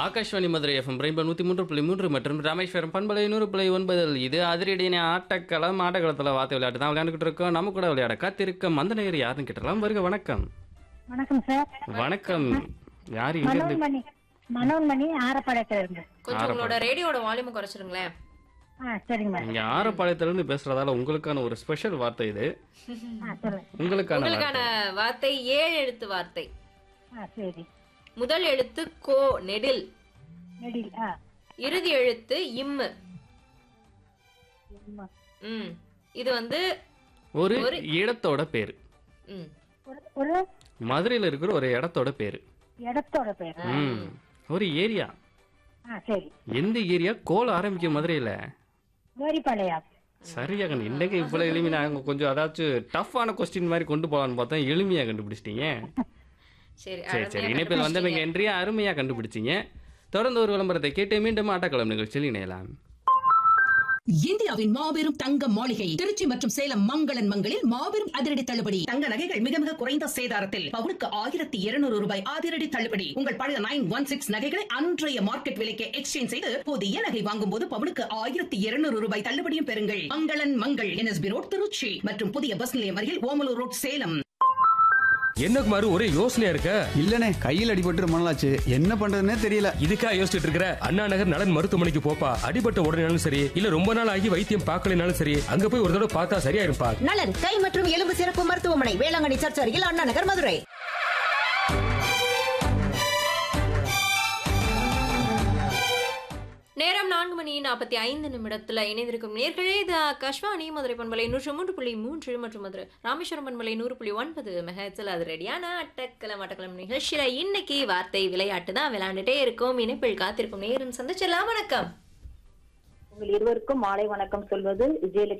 Akashvani Madurai FM rainbow 103.3 மற்றும் ராமேஸ்வரம் பண்பலை 100.9. இது அதிரடியான ஆட்டக்களம். ஆட்டக்களத்தில் வார்த்தை விளையாட்டு தான் விளையாண்டுக்கிட்டு இருக்கோம். நம்ம கூட விளையாட காத்திருக்க மந்த நேயர் யாருன்னு கேட்டலாம். வருக. வணக்கம். வணக்கம் சார். வணக்கம். யார் இங்க இருந்து? மனோன்மணி ஆரப்பாளையத்துல இருந்து. கொஞ்சம் உங்களோட ரேடியோட வால்யூம் குறைச்சிருங்களேன். சரிங்க மேடம். நீங்க ஆரப்பாளையத்துல இருந்து பேசுறதால உங்களுக்கான ஒரு ஸ்பெஷல் வார்த்தை இது. உங்களுக்கான வார்த்தை 7 எழுத்து வார்த்தை. சரி. முதல் எழுத்து கோ, நெடில். நெடில். இறுதி எழுத்து இம்மு. இது வந்து ஒரு இடத்தோட பேரு. ஒரு மதுரையில இருக்கிற ஒரு இடத்தோட பேரு. இடத்தோட பேரு. ஒரு ஏரியா. சரி. எந்த ஏரியா கோல ஆரம்பிக்கும் மதுரையில? வேரிப்பாளையம். சரியாக. இன்னைக்கு இவ்வளவு எளிமையா கொஞ்சம் அதாச்சும் டஃப்பான கொஸ்டின் மாதிரி கொண்டு போலான்னு பார்த்தா எளிமையா கண்டுபிடிச்சிட்டீங்க. சரி சரி. இணைப்பில் வந்தவங்க என்றையா அருமையா கண்டுபிடிச்சிங்க. தொடர்ந்து ஒரு விளம்பரத்தை கேட்டு மீண்டும் ஆட்டக்களம் நிகழ்ச்சியில் இணையலாம். இந்தியாவின் மாபெரும் தங்க மாளிகை திருச்சி மற்றும் சேலம் மங்களன் மங்களில் மாபெரும் அதிரடி தள்ளுபடி. தங்க நகைகள் மிக மிக குறைந்த சேதாரத்தில் பவுனுக்கு 1200 ரூபாய் அதிரடி தள்ளுபடி. உங்கள் பழைய 916 நகைகளை அன்றைய மார்க்கெட் விலைக்கு எக்ஸ்சேஞ்ச் செய்து புதிய நகை வாங்கும் போது பவுனுக்கு 1200 ரூபாய் தள்ளுபடியும் பெறுங்கள். மங்களன் மங்கள் NSB ரோட் திருச்சி மற்றும் புதிய பஸ் நிலையம் அருகில் ஓமலூர் ரோட் சேலம். என்ன குமாரு ஒரே யோசனையா இருக்க? இல்லனே, கையில் அடிபட்டு ரொம்ப நாளாச்சு, என்ன பண்றதுன்னே தெரியல. இதுக்கா யோசிச்சுட்டு இருக்கிற? அண்ணா நகர் நலன் மருத்துவமனைக்கு போப்பா. அடிபட்ட உடனேனாலும் சரி, இல்ல ரொம்ப நாள் ஆகி வைத்தியம் பார்க்கலனாலும் சரி, அங்க போய் ஒரு தடவை பார்த்தா சரியா இருப்பா. நலன் கை மற்றும் எலும்பு சிறப்பு மருத்துவமனை, வேளாங்கண்ணி சர்ச் அருகில், அண்ணா நகர், மதுரை. நேரம் 4:45 இணைந்திருக்கும் நேர்களே. இது ஆகாஷ்வாணி மதுரை பண்பலை 103.3 மற்றும் மதுரை ராமேஸ்வரம் பண்பலை 100.9 மெகாஹெர்ட்ஸ்ல அது ரெடியான அட்டக்களம் நிகழ்ச்சியில இன்னைக்கு வார்த்தை விளையாட்டு தான் விளையாண்டுட்டே இருக்கும். இணைப்பில் காத்திருக்கும் நேரம் சந்திச்சலாம். வணக்கம். உங்கள் இருவருக்கும் மாலை வணக்கம் சொல்வது விஜயலட்சுமி.